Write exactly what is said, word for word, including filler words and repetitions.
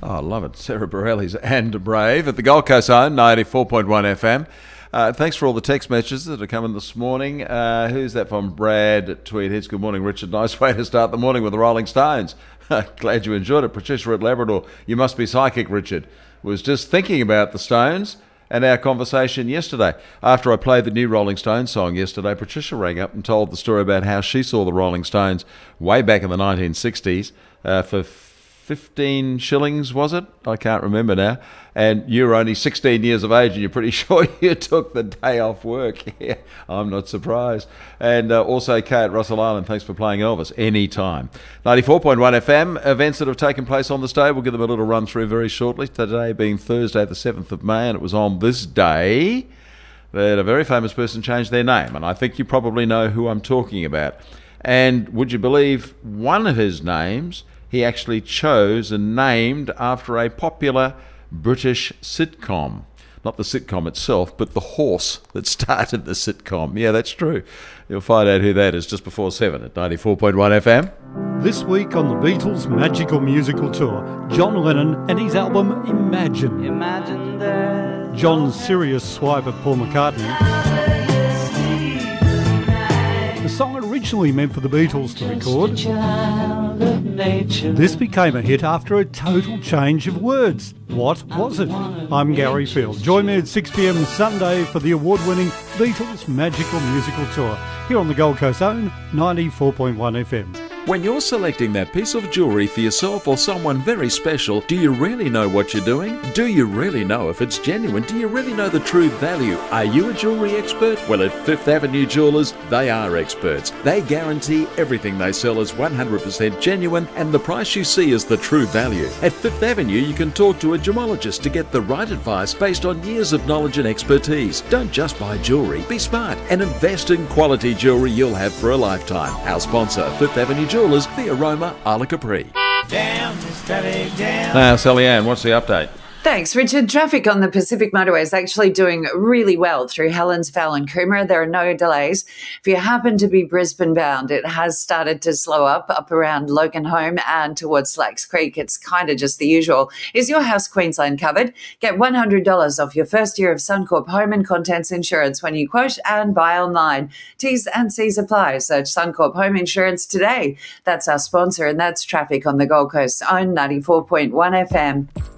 Oh, I love it. Sarah Bareilles and Brave at the Gold Coast Zone, ninety-four point one F M. Uh, thanks for all the text messages that are coming this morning. Uh, who's that from? Brad at Tweed Heads. Good morning, Richard. Nice way to start the morning with the Rolling Stones. Glad you enjoyed it. Patricia at Labrador. You must be psychic, Richard. Was just thinking about the Stones and our conversation yesterday. After I played the new Rolling Stones song yesterday, Patricia rang up and told the story about how she saw the Rolling Stones way back in the nineteen sixties uh, for fifteen shillings, was it? I can't remember now. And you were only sixteen years of age and you're pretty sure you took the day off work. Yeah, I'm not surprised. And uh, also Kay at Russell Island, thanks for playing Elvis anytime. ninety-four point one F M, events that have taken place on this day. We'll give them a little run through very shortly. Today being Thursday the seventh of May, and it was on this day that a very famous person changed their name. And I think you probably know who I'm talking about. And would you believe one of his names he actually chose and named after a popular British sitcom. Not the sitcom itself, but the horse that started the sitcom. Yeah, that's true. You'll find out who that is just before seven at ninety-four point one F M. This week on the Beatles' magical musical tour, John Lennon and his album Imagine. Imagine that John's serious swipe at Paul McCartney. The song originally meant for the Beatles to record. This became a hit after a total change of words. What was it? I'm Gary Field. Join me at six p m Sunday for the award-winning Beatles Magical Musical Tour here on the Gold Coast Zone, ninety-four point one F M. When you're selecting that piece of jewellery for yourself or someone very special, do you really know what you're doing? Do you really know if it's genuine? Do you really know the true value? Are you a jewellery expert? Well, at Fifth Avenue Jewellers, they are experts. They guarantee everything they sell is one hundred percent genuine and the price you see is the true value. At Fifth Avenue, you can talk to a gemologist to get the right advice based on years of knowledge and expertise. Don't just buy jewellery. Be smart and invest in quality jewellery you'll have for a lifetime. Our sponsor, Fifth Avenue Jewellers, the Aroma, Isla Capri. Damn, damn. Now, Sally Ann, what's the update? Thanks, Richard. Traffic on the Pacific Motorway is actually doing really well through Helensvale and Coomera. There are no delays. If you happen to be Brisbane bound, it has started to slow up, up around Loganholme and towards Slacks Creek. It's kind of just the usual. Is your house Queensland covered? Get one hundred dollars off your first year of Suncorp home and contents insurance when you quote and buy online. T's and C's apply. Search Suncorp Home Insurance today. That's our sponsor, and that's traffic on the Gold Coast on ninety-four point one F M.